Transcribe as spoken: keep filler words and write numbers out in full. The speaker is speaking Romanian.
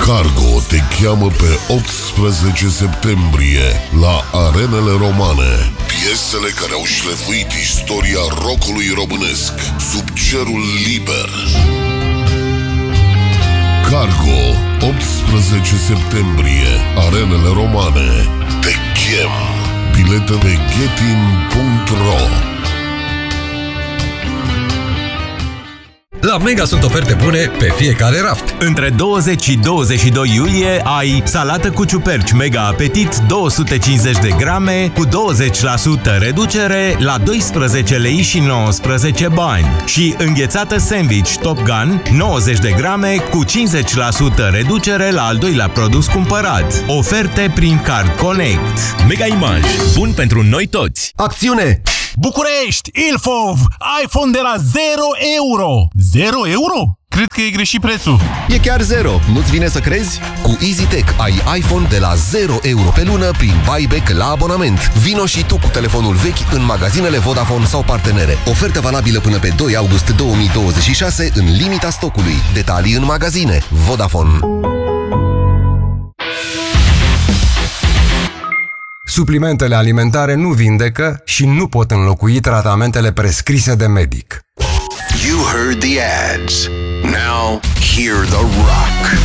Cargo te cheamă pe optsprezece septembrie la Arenele Romane. Piesele care au șlefuit istoria rockului românesc sub cerul liber. Cargo, optsprezece septembrie, Arenele Romane. Te chem. Bilete pe getin punct ro. La Mega sunt oferte bune pe fiecare raft. Între douăzeci și douăzeci și doi iulie ai salată cu ciuperci Mega Apetit două sute cincizeci de grame cu douăzeci la sută reducere la doisprezece lei și nouăsprezece bani și înghețată sandwich Top Gun nouăzeci de grame cu cincizeci la sută reducere la al doilea produs cumpărat. Oferte prin Card Connect. Mega Image. Bun pentru noi toți. Acțiune! București, Ilfov, iPhone de la zero euro. zero euro? Cred că e greșit prețul. E chiar zero, nu-ți vine să crezi? Cu EasyTech ai iPhone de la zero euro pe lună prin buyback la abonament. Vino și tu cu telefonul vechi în magazinele Vodafone sau partenere. Ofertă valabilă până pe doi august două mii douăzeci și șase în limita stocului. Detalii în magazine. Vodafone. Suplimentele alimentare nu vindecă și nu pot înlocui tratamentele prescrise de medic. You heard the ads. Now hear the rock.